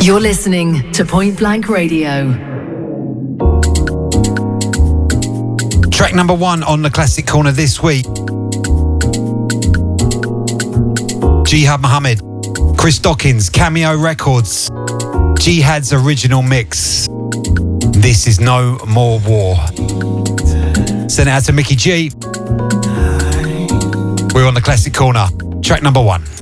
You're listening to Point Blank Radio. Track number 1 on the Classic Corner this week. Jihad Muhammad, Chris Dawkins, Cameo Records, Jihad's original mix. This is No More War. Send it out to Mickey G. We're on the Classic Corner. Track number 1.